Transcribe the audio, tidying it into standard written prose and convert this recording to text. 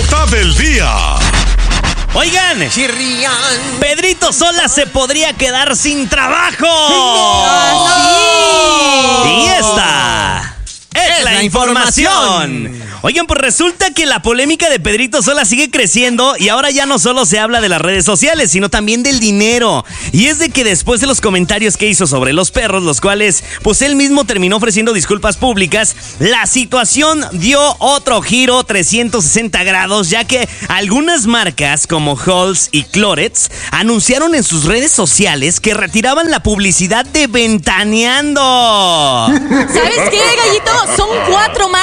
nota del día. Oigan, Pedrito Sola se podría quedar sin trabajo. Y esta es la información. Oigan, pues resulta que la polémica de Pedrito Sola sigue creciendo y ahora ya no solo se habla de las redes sociales, sino también del dinero. Y es de que después de los comentarios que hizo sobre los perros, los cuales pues él mismo terminó ofreciendo disculpas públicas, la situación dio otro giro 360 grados, ya que algunas marcas como Halls y Clorets anunciaron en sus redes sociales que retiraban la publicidad de Ventaneando. ¿Sabes qué, Gallito? Son 4 marcas